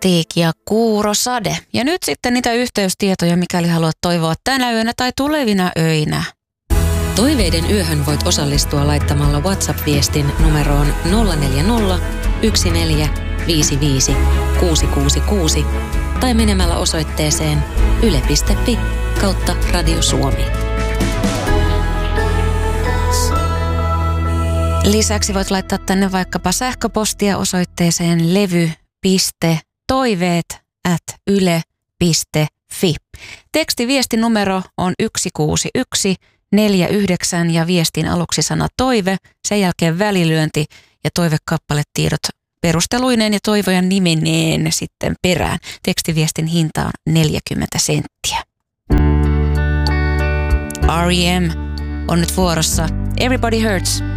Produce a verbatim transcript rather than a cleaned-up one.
Mystique ja Kuurosade. Ja nyt sitten niitä yhteystietoja, mikäli haluat toivoa tänä yönä tai tulevina öinä. Toiveiden yöhön voit osallistua laittamalla WhatsApp-viestin numeroon nolla neljä nolla, yksi neljä, viisi viisi, kuusi kuusi kuusi tai menemällä osoitteeseen yle piste fi kautta Radio Suomi. Lisäksi voit laittaa tänne vaikkapa sähköpostia osoitteeseen levy piste toiveet at yle piste fi. Tekstiviestin numero on yksi kuusi yksi neljä yhdeksän ja viestin aluksi sana toive, sen jälkeen välilyönti ja toivekappaletiedot perusteluineen ja toivojan nimeneen sitten perään. Tekstiviestin hinta on neljäkymmentä senttiä. R E M on nyt vuorossa. Everybody Hurts.